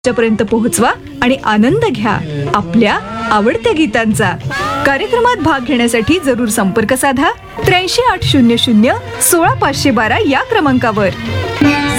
पर्यंत पोहोचवा आणि आनंद घ्या आपल्या आवडत्या गीतांचा. कार्यक्रमात भाग घेण्यासाठी जरूर संपर्क साधा 83 800 16 512 या क्रमांकावर.